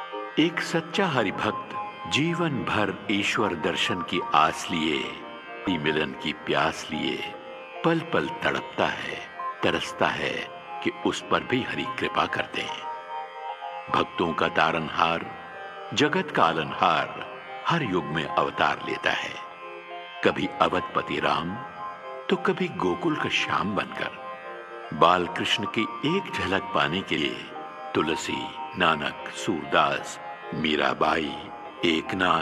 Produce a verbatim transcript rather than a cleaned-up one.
एक सच्चा हरिभक्त जीवन भर ईश्वर दर्शन की आस लिए, मिलन की प्यास लिए पल पल तड़पता है, तरसता है कि उस पर भी हरि कृपा कर दे। भक्तों का तारनहार, जगत का आलनहार हर युग में अवतार लेता है, कभी अवधपति राम तो कभी गोकुल का श्याम बनकर। बाल कृष्ण की एक झलक पाने के लिए तुलसी, नानक, सूरदास, मीराबाई, एकनाथ,